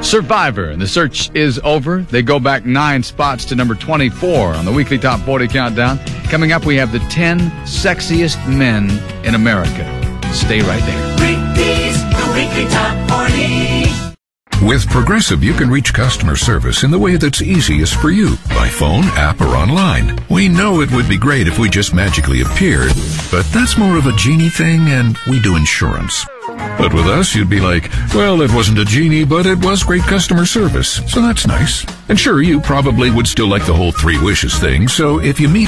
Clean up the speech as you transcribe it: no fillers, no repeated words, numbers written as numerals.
Survivor, and the search is over. They go back 9 spots to number 24 on the weekly Top 40 Countdown. Coming up, we have the 10 sexiest men in America. Stay right there. Rigby's, the weekly Top 40. With Progressive, you can reach customer service in the way that's easiest for you, by phone, app, or online. We know it would be great if we just magically appeared, but that's more of a genie thing, and we do insurance. But with us, you'd be like, well, it wasn't a genie, but it was great customer service, so that's nice. And sure, you probably would still like the whole 3 wishes thing, so if you meet